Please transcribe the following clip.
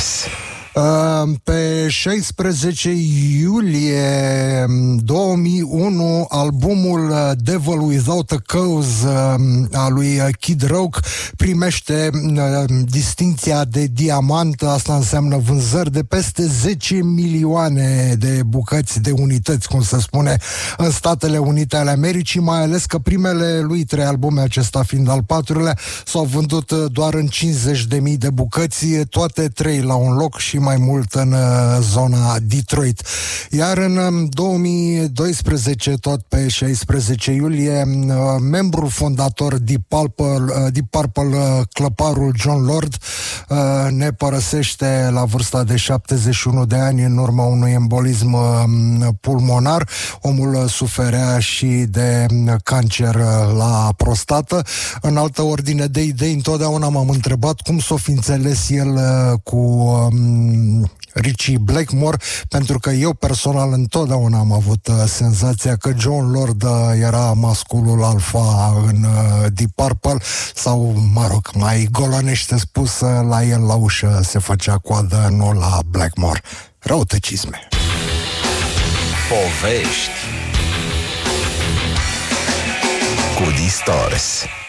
Distores. Pe 16 iulie 2001, albumul Devil Without a Cause a lui Kid Rock primește distincția de diamant. Asta înseamnă vânzări de peste 10 milioane de bucăți, de unități, cum se spune, în Statele Unite ale Americii, mai ales că primele lui 3 albume, acesta fiind al 4-lea, s-au vândut doar în 50.000 de bucăți, toate 3 la un loc și mai mult în zona Detroit. Iar în 2012, tot pe 16 iulie, membrul fondator Deep Purple, clăparul Jon Lord, ne părăsește la vârsta de 71 de ani în urma unui embolism pulmonar. Omul suferea și de cancer la prostată. În altă ordine de idei, întotdeauna m-am întrebat cum s-o fi înțeles el cu Richie Blackmore, pentru că eu personal întotdeauna am avut senzația că Jon Lord era masculul alfa în Deep Purple, sau, mă rog, mai golonește spus, la el la ușă se făcea coadă, nu la Blackmore. Răutăcisme. Povești cu Distores.